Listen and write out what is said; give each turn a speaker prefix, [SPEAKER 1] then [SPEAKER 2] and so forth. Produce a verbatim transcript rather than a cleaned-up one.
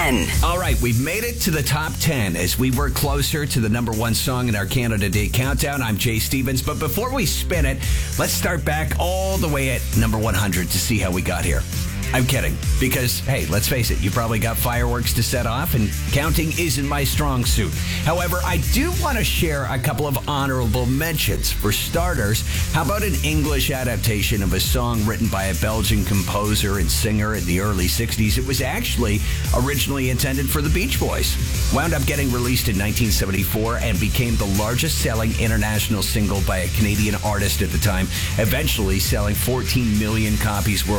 [SPEAKER 1] ten.
[SPEAKER 2] All right, we've made it to the top ten as we work closer to the number one song in our Canada Day countdown. I'm Jay Stevens, but before we spin it, let's start back all the way at number one hundred to see how we got here. I'm kidding, because, hey, let's face it, you probably got fireworks to set off, and counting isn't my strong suit. However, I do want to share a couple of honorable mentions. For starters, how about an English adaptation of a song written by a Belgian composer and singer in the early sixties? It was actually originally intended for the Beach Boys. Wound up getting released in nineteen seventy-four and became the largest selling international single by a Canadian artist at the time, eventually selling fourteen million copies worldwide.